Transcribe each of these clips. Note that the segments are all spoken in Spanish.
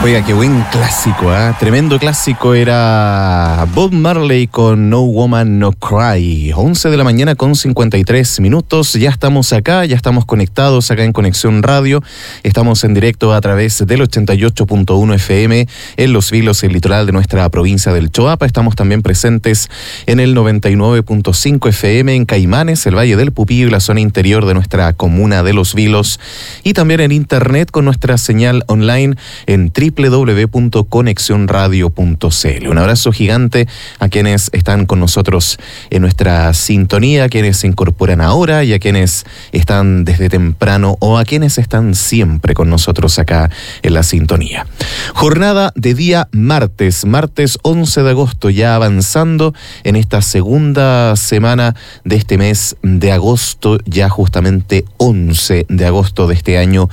Oiga, qué buen clásico, tremendo clásico. Era Bob Marley con No Woman No Cry. 11 de la mañana con 53 minutos. Ya estamos acá, ya estamos conectados acá en Conexión Radio. Estamos en directo a través del 88.1 FM en Los Vilos, el litoral de nuestra provincia del Choapa. Estamos también presentes en el 99.5 FM en Caimanes, el Valle del Pupillo y la zona interior de nuestra comuna de Los Vilos. Y también en internet con nuestra señal online en www.conexionradio.cl. Un abrazo gigante a quienes están con nosotros en nuestra sintonía, a quienes se incorporan ahora y a quienes están desde temprano o a quienes están siempre con nosotros acá en la sintonía. Jornada de día martes 11 de agosto, ya avanzando en esta segunda semana de este mes de agosto, ya justamente 11 de agosto de este año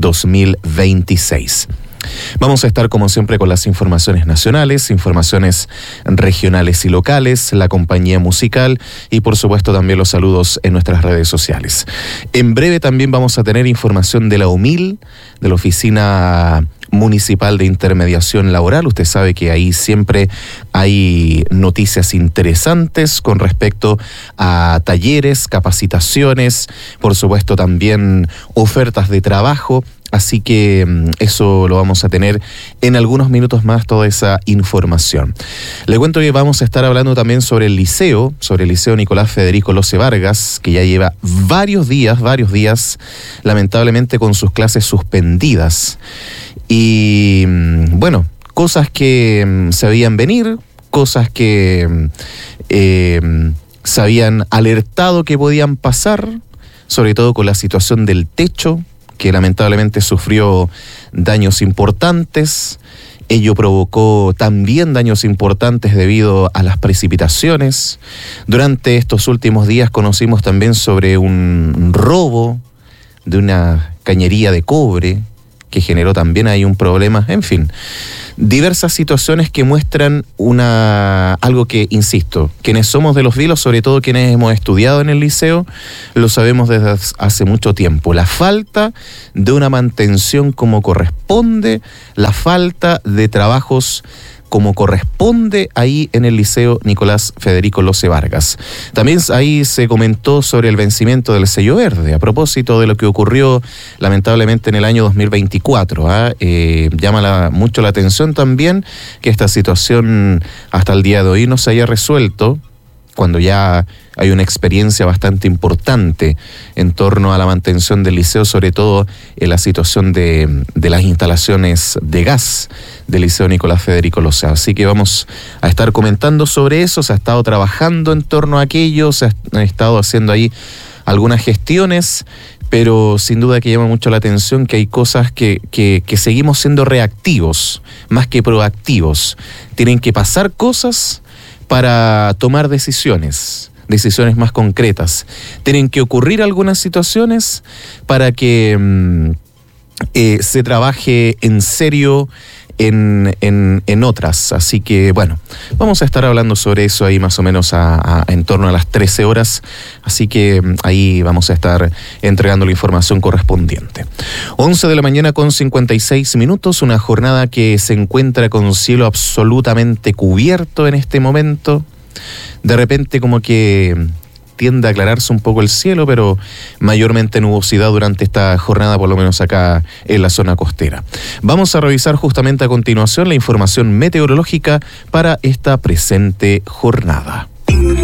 2026. Vamos a estar como siempre con las informaciones nacionales, informaciones regionales y locales, la compañía musical y por supuesto también los saludos en nuestras redes sociales. En breve también vamos a tener información de la UMIL, de la Oficina Municipal de Intermediación Laboral. Usted sabe que ahí siempre hay noticias interesantes con respecto a talleres, capacitaciones, por supuesto también ofertas de trabajo. Así que eso lo vamos a tener en algunos minutos más, toda esa información. Le cuento que vamos a estar hablando también sobre el liceo Nicolás Federico Lose Vargas, que ya lleva varios días, lamentablemente con sus clases suspendidas. Y bueno, cosas que se veían venir, cosas que se habían alertado que podían pasar, sobre todo con la situación del techo, que lamentablemente sufrió daños importantes. Ello provocó también daños importantes debido a las precipitaciones. Durante estos últimos días conocimos también sobre un robo de una cañería de cobre que generó también ahí un problema. En fin, diversas situaciones que muestran algo que, insisto, quienes somos de Los Vilos, sobre todo quienes hemos estudiado en el liceo, lo sabemos desde hace mucho tiempo. La falta de una mantención como corresponde, la falta de trabajos como corresponde ahí en el Liceo Nicolás Federico Lose Vargas. También ahí se comentó sobre el vencimiento del sello verde, a propósito de lo que ocurrió lamentablemente en el año 2024. Llama mucho la atención también que esta situación hasta el día de hoy no se haya resuelto, cuando ya hay una experiencia bastante importante en torno a la mantención del liceo, sobre todo en la situación de las instalaciones de gas del Liceo Nicolás Federico Lose. Así que vamos a estar comentando sobre eso. Se ha estado trabajando en torno a aquello, se han estado haciendo ahí algunas gestiones, pero sin duda que llama mucho la atención que hay cosas que seguimos siendo reactivos, más que proactivos. Tienen que pasar cosas para tomar decisiones más concretas. Tienen que ocurrir algunas situaciones para que se trabaje en serio en otras. Así que bueno, vamos a estar hablando sobre eso ahí más o menos en torno a las 13 horas. Así que ahí vamos a estar entregando la información correspondiente. 11 de la mañana con 56 minutos, una jornada que se encuentra con cielo absolutamente cubierto en este momento. De repente como que tiende a aclararse un poco el cielo, pero mayormente nubosidad durante esta jornada, por lo menos acá en la zona costera. Vamos a revisar justamente a continuación la información meteorológica para esta presente jornada.